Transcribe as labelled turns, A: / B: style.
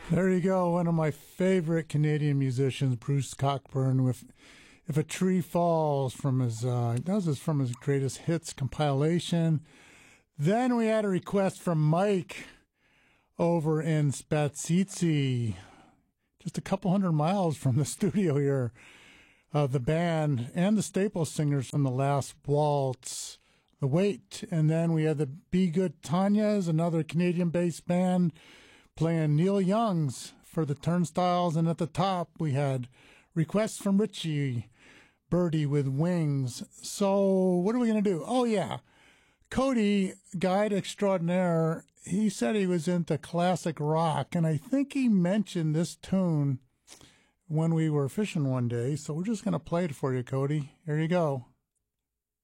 A: There you go. One of my favorite Canadian musicians, Bruce Cockburn, with "If a Tree Falls" from his that was from his greatest hits compilation. Then we had a request from Mike over in Spatsitsy, just a couple hundred miles from the studio here. The band and the Staples singers from The Last Waltz, The Wait, and then we had the Be Good Tanyas, another Canadian-based band, playing Neil Young's for the Turnstiles, and at the top we had requests from Richie, Birdie with Wings. So what are we going to do? Oh yeah, Cody, guide extraordinaire, he said he was into classic rock, and I think he mentioned this tune when we were fishing one day, so we're just going to play it for you, Cody. Here you go.